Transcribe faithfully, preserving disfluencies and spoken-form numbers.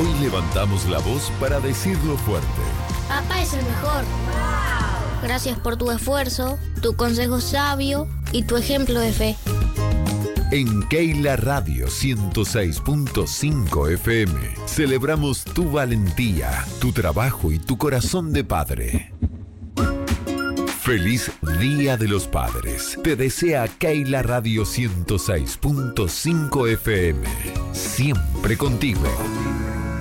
Hoy levantamos la voz para decirlo fuerte. Papá es el mejor. Gracias por tu esfuerzo, tu consejo sabio y tu ejemplo de fe. En Keila Radio ciento seis punto cinco F M celebramos tu valentía, tu trabajo y tu corazón de padre. Feliz Día de los Padres. Te desea Keila Radio ciento seis punto cinco F M. Siempre contigo.